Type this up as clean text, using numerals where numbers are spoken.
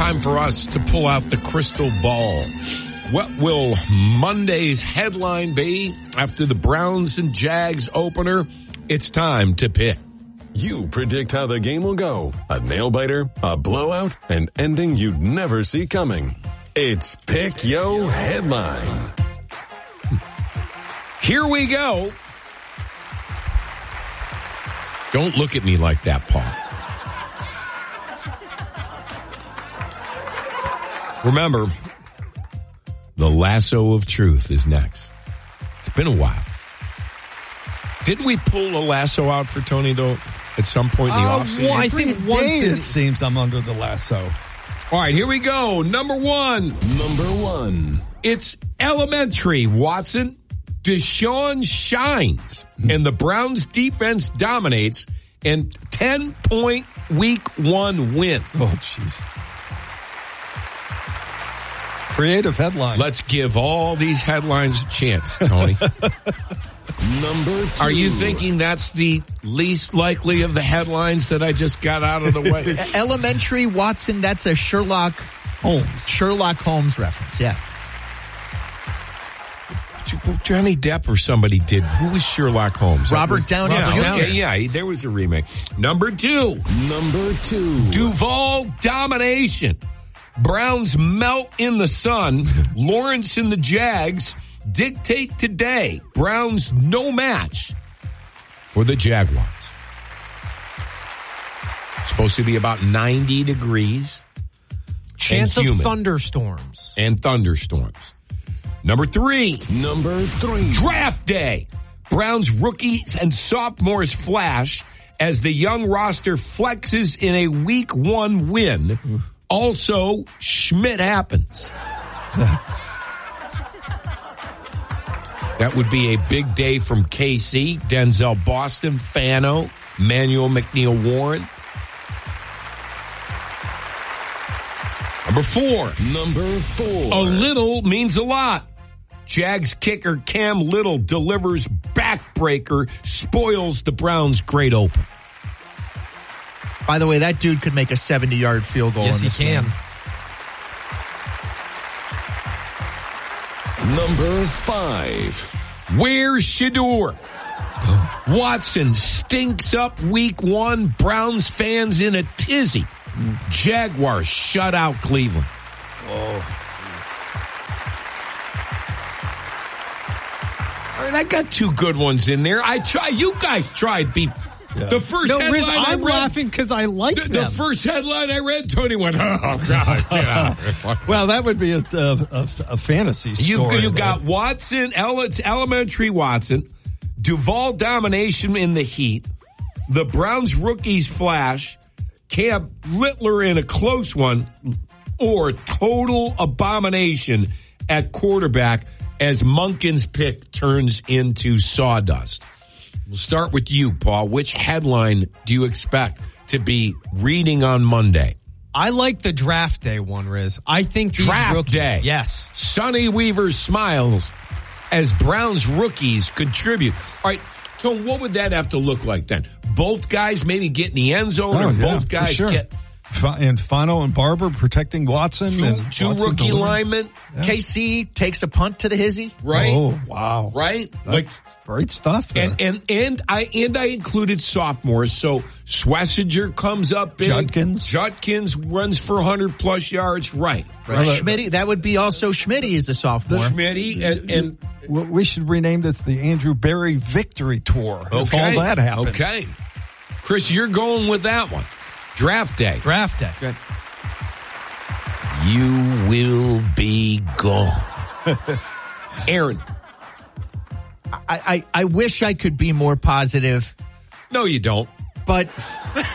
Time for us to pull out the crystal ball. What will Monday's headline be after the Browns and Jags opener? It's time to pick. You predict how the game will go. A nail-biter, a blowout, an ending you'd never see coming. It's Pick Yo Headline. Here we go. Don't look at me like that, Paul. Remember, the lasso of truth is next. It's been a while. Didn't we pull a lasso out for Tony, though, at some point in the offseason? Well, I think once it seems I'm under the lasso. All right, here we go. Number one. It's elementary, Watson. Deshaun shines, and the Browns defense dominates, and 10-point week one win. Oh, jeez. Creative headline. Let's give all these headlines a chance, Tony. Number 2. Are you thinking that's the least likely of the headlines that I just got out of the way? Elementary, Watson, that's a Sherlock Holmes reference, yeah. Johnny Depp or somebody did. Who was Sherlock Holmes? Robert Downey Jr. Okay, yeah, there was a remake. Number two. Duval domination. Browns melt in the sun. Lawrence and the Jags dictate today. Browns no match for the Jaguars. Supposed to be about 90 degrees. Chance of thunderstorms. And thunderstorms. Number three. Draft day. Browns rookies and sophomores flash as the young roster flexes in a week one win. Also, Schmidt happens. That would be a big day from KC, Denzel Boston, Fano, Manuel McNeil-Warren. Number four. A little means a lot. Jags kicker Cam Little delivers backbreaker, spoils the Browns' great open. By the way, that dude could make a 70-yard field goal in this game. Number 5. Where's Shedeur? Watson stinks up week one. Browns fans in a tizzy. Jaguars shut out Cleveland. All right, I got two good ones in there. You guys tried. The first headline Riz, I'm laughing because I like them. The first headline I read, Tony went, "Oh God, get out!" Well, that would be a fantasy story. You got Watson, it's elementary Watson, Duval domination in the heat, the Browns rookies flash, Cam Littler in a close one, or total abomination at quarterback as Monken's pick turns into sawdust. We'll start with you, Paul. Which headline do you expect to be reading on Monday? I like the draft day one, Riz. I think these draft rookies, day. Yes. Sonny Weaver smiles as Browns rookies contribute. All right, Tom, what would that have to look like then? Both guys maybe get in the end zone, both guys get... And Fano and Barber protecting Watson. Two rookie linemen. Yeah. KC takes a punt to the hizzy. Right. Oh, wow. Right? Like great stuff there. And I included sophomores. So Schlesinger comes up big. Judkins runs for 100+ yards. Right. Schmitty, that would be also Schmitty is a sophomore. Schmitty and we should rename this the Andrew Berry Victory Tour. Okay. If all that happened. Okay. Chris, you're going with that one. Draft day. Good. You will be gone. Aaron. I wish I could be more positive. No, you don't. But